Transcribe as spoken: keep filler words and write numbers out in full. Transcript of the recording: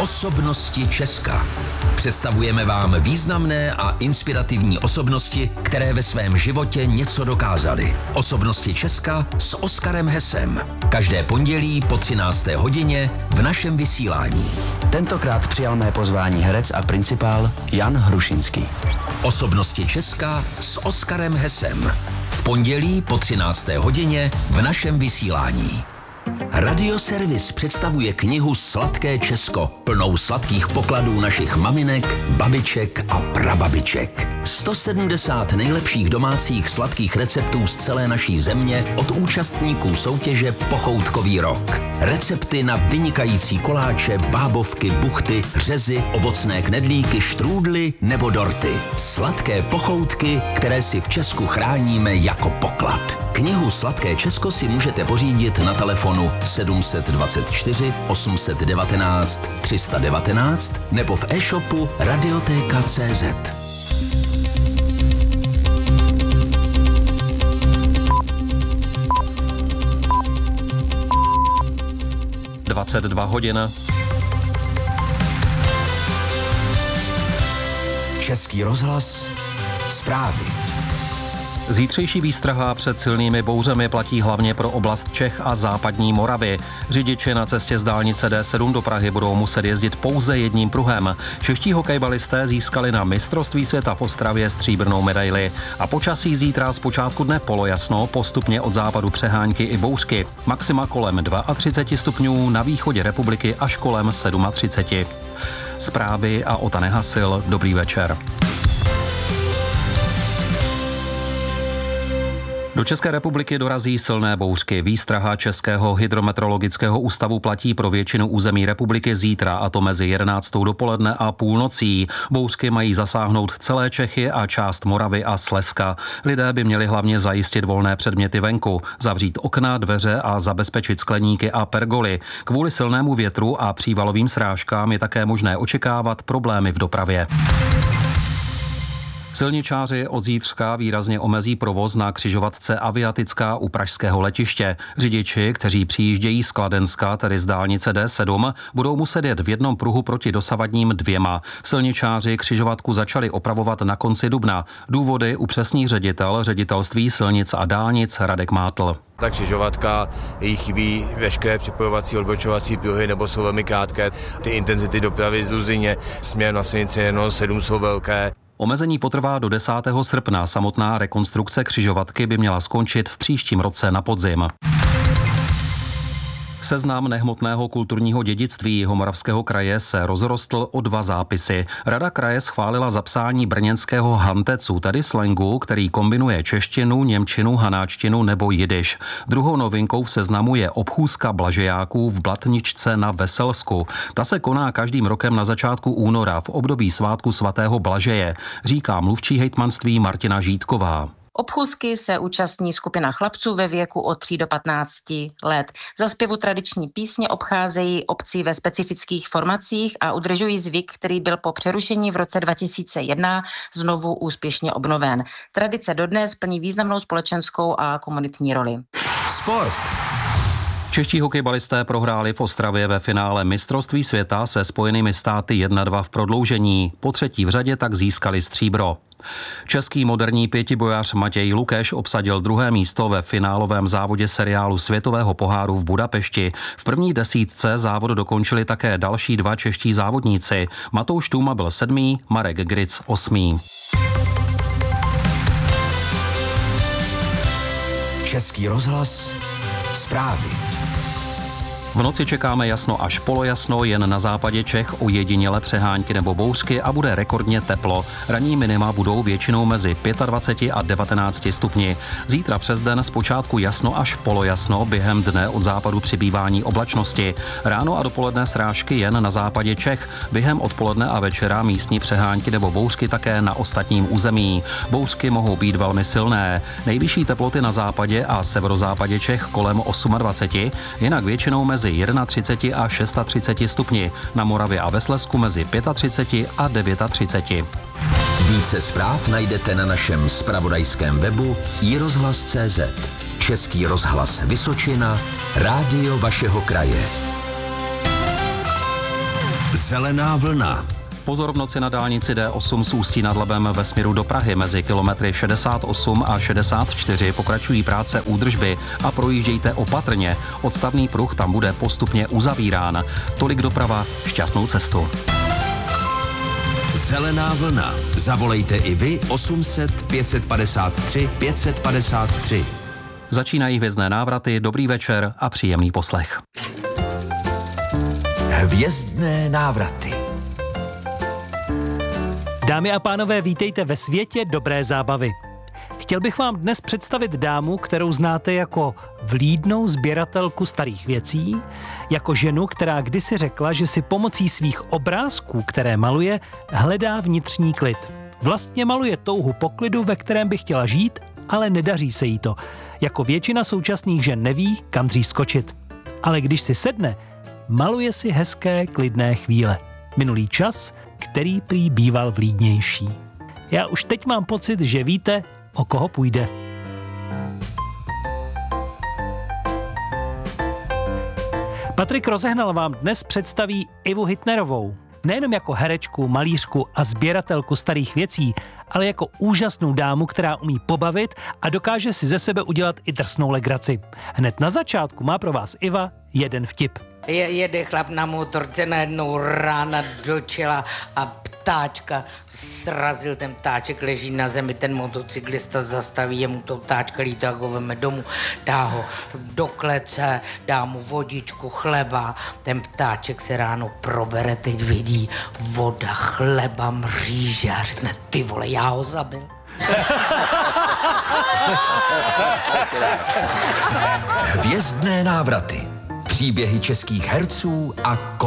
Osobnosti Česka. Představujeme vám významné a inspirativní osobnosti, které ve svém životě něco dokázaly. Osobnosti Česka s Oskarem Hesem. Každé pondělí po třinácté hodině v našem vysílání. Tentokrát přijal mé pozvání herec a principál Jan Hrušinský. Osobnosti Česka s Oskarem Hesem. V pondělí po třinácté hodině v našem vysílání. Radioservis představuje knihu Sladké Česko, plnou sladkých pokladů našich maminek, babiček a prababiček. sto sedmdesát nejlepších domácích sladkých receptů z celé naší země od účastníků soutěže Pochoutkový rok. Recepty na vynikající koláče, bábovky, buchty, řezy, ovocné knedlíky, štrůdly nebo dorty. Sladké pochoutky, které si v Česku chráníme jako poklad. Knihu Sladké Česko si můžete pořídit na telefonu sedm dvacet čtyři osm set devatenáct tři sta devatenáct nebo v e-shopu radioteka tečka cé zet. dvacet dva hodin. Český rozhlas, zprávy. Zítřejší výstraha před silnými bouřemi platí hlavně pro oblast Čech a západní Moravy. Řidiči na cestě z dálnice D sedm do Prahy budou muset jezdit pouze jedním pruhem. Čeští hokejbalisté získali na mistrovství světa v Ostravě stříbrnou medaili. A počasí zítra z počátku dne polojasno, postupně od západu přehánky i bouřky. Maxima kolem třicet dva stupňů, na východě republiky až kolem třicet sedm. Zprávy a Ota Nehasil. Dobrý večer. Do České republiky dorazí silné bouřky. Výstraha Českého hydrometeorologického ústavu platí pro většinu území republiky zítra, a to mezi jedenáctou dopoledne a půlnocí. Bouřky mají zasáhnout celé Čechy a část Moravy a Slezska. Lidé by měli hlavně zajistit volné předměty venku, zavřít okna, dveře a zabezpečit skleníky a pergoly. Kvůli silnému větru a přívalovým srážkám je také možné očekávat problémy v dopravě. Silničáři od zítřka výrazně omezí provoz na křižovatce Aviatická u pražského letiště. Řidiči, kteří přijíždějí z Kladenska, tedy z dálnice D sedm, budou muset jet v jednom pruhu proti dosavadním dvěma. Silničáři křižovatku začali opravovat na konci dubna. Důvody upřesní ředitel Ředitelství silnic a dálnic Radek Mátl. Ta křižovatka, jí chybí veškeré připojovací odbočovací pruhy nebo jsou velmi krátké. Ty intenzity dopravy z Luzině směrem na silnici jenom sedm jsou velké. Omezení potrvá do desátého srpna. Samotná rekonstrukce křižovatky by měla skončit v příštím roce na podzim. Seznam nehmotného kulturního dědictví Jihomoravského kraje se rozrostl o dva zápisy. Rada kraje schválila zapsání brněnského hantecu, tedy slangu, který kombinuje češtinu, němčinu, hanáčtinu nebo jidiš. Druhou novinkou v seznamu je obchůzka blažejáků v Blatničce na Veselsku. Ta se koná každým rokem na začátku února v období svátku svatého Blažeje, říká mluvčí hejtmanství Martina Žítková. Obchůzky se účastní skupina chlapců ve věku od tří do patnácti let. Za zpěvu tradiční písně obcházejí obcí ve specifických formacích a udržují zvyk, který byl po přerušení v roce dva tisíce jedna znovu úspěšně obnoven. Tradice dodnes plní významnou společenskou a komunitní roli. Sport. Čeští hokejbalisté prohráli v Ostravě ve finále mistrovství světa se Spojenými státy jedna dva v prodloužení. Po třetí v řadě tak získali stříbro. Český moderní pětibojař Matěj Lukeš obsadil druhé místo ve finálovém závodě seriálu Světového poháru v Budapešti. V první desítce závod dokončili také další dva čeští závodníci. Matouš Tůma byl sedmý, Marek Gric osmý. Český rozhlas, zprávy. V noci čekáme jasno až polojasno, jen na západě Čech ojediněle přehánky nebo bouřky a bude rekordně teplo. Ranní minima budou většinou mezi dvacet pět a devatenáct stupni. Zítra přes den zpočátku jasno až polojasno, během dne od západu přibývání oblačnosti. Ráno a dopoledne srážky jen na západě Čech, během odpoledne a večera místní přehánky nebo bouřky také na ostatním území. Bouřky mohou být velmi silné. Nejvyšší teploty na západě a severozápadě Čech kolem dvacet osm, jinak většinou mezi třicet jedna a třicet šest stupni, na Moravě a ve Slezsku mezi třicet pět a třicet devět. Více zpráv najdete na našem zpravodajském webu i rozhlas tečka cé zet. Český rozhlas Vysočina, rádio vašeho kraje. Zelená vlna. Pozor v noci na dálnici D osm z Ústí nad Labem ve směru do Prahy mezi kilometry šedesát osm a šedesát čtyři pokračují práce údržby a projíždějte opatrně. Odstavný pruh tam bude postupně uzavírán. Tolik doprava, šťastnou cestu. Zelená vlna. Zavolejte i vy osm set pět padesát tři pět padesát tři. Začínají hvězdné návraty, dobrý večer a příjemný poslech. Hvězdné návraty. Dámy a pánové, vítejte ve světě dobré zábavy. Chtěl bych vám dnes představit dámu, kterou znáte jako vlídnou sběratelku starých věcí, jako ženu, která kdysi řekla, že si pomocí svých obrázků, které maluje, hledá vnitřní klid. Vlastně maluje touhu po klidu, ve kterém by chtěla žít, ale nedaří se jí to. Jako většina současných žen neví, kam dřív skočit. Ale když si sedne, maluje si hezké, klidné chvíle. Minulý čas, který prý býval vlídnější. Já už teď mám pocit, že víte, o koho půjde. Patrik Rozehnal vám dnes představí Ivu Hitnerovou. Nejenom jako herečku, malířku a sběratelku starých věcí, ale jako úžasnou dámu, která umí pobavit a dokáže si ze sebe udělat i drsnou legraci. Hned na začátku má pro vás Iva jeden vtip. Je, jede chlap na motorce, najednou rána do čela a ptáčka srazil, ten ptáček leží na zemi, ten motocyklista zastaví, jemu to ptáčka lítá, ho veme domů, dá ho do klece, dá mu vodičku, chleba, ten ptáček se ráno probere, teď vidí voda, chleba, mříže a řekne, ty vole, já ho zabil. Hvězdné návraty. Příběhy českých herců a